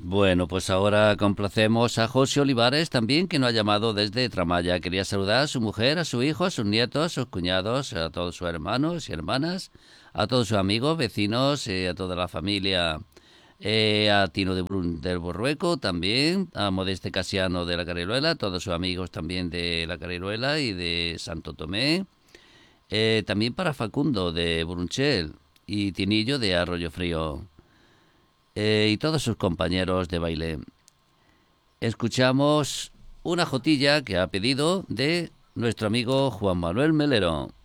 Bueno, pues ahora complacemos a José Olivares también, que nos ha llamado desde Tramaya. Quería saludar a su mujer, a su hijo, a sus nietos, a sus cuñados, a todos sus hermanos y hermanas, a todos sus amigos, vecinos, a toda la familia, a Tino del Borrueco también, a Modeste Casiano de la Cariruela, a todos sus amigos también de la Cariruela y de Santo Tomé, también para Facundo de Brunchel y Tinillo de Arroyo Frío, y todos sus compañeros de baile. Escuchamos una jotilla que ha pedido de nuestro amigo Juan Manuel Melero.